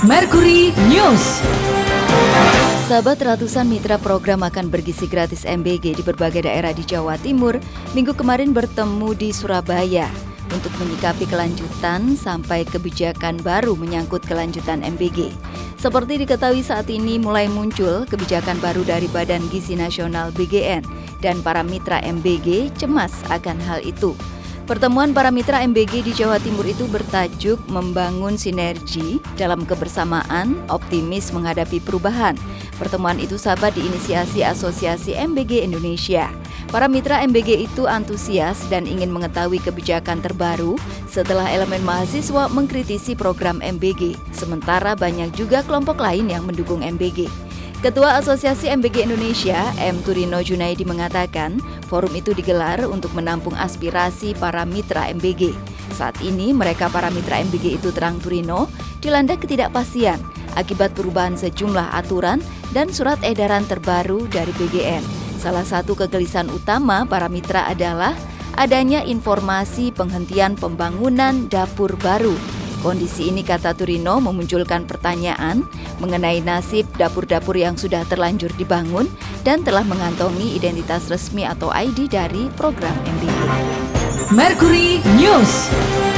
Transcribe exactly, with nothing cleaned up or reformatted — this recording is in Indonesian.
Mercury News. Sahabat, ratusan mitra program akan bergizi gratis M B G di berbagai daerah di Jawa Timur minggu kemarin bertemu di Surabaya untuk menyikapi kelanjutan sampai kebijakan baru menyangkut kelanjutan M B G. Seperti diketahui saat ini mulai muncul kebijakan baru dari Badan Gizi Nasional B G N dan para mitra M B G cemas akan hal itu. Pertemuan para mitra M B G di Jawa Timur itu bertajuk membangun sinergi dalam kebersamaan, optimis menghadapi perubahan. Pertemuan itu sahabat diinisiasi Asosiasi M B G Indonesia. Para mitra M B G itu antusias dan ingin mengetahui kebijakan terbaru setelah elemen mahasiswa mengkritisi program M B G. Sementara banyak juga kelompok lain yang mendukung M B G. Ketua Asosiasi M B G Indonesia, M. Turino Junaidi mengatakan, forum itu digelar untuk menampung aspirasi para mitra M B G. Saat ini mereka para mitra M B G itu terang Turino dilanda ketidakpastian akibat perubahan sejumlah aturan dan surat edaran terbaru dari B G N. Salah satu kegelisahan utama para mitra adalah adanya informasi penghentian pembangunan dapur baru. Kondisi ini, kata Turino, memunculkan pertanyaan mengenai nasib dapur-dapur yang sudah terlanjur dibangun dan telah mengantongi identitas resmi atau I D dari program M B G. Mercury News.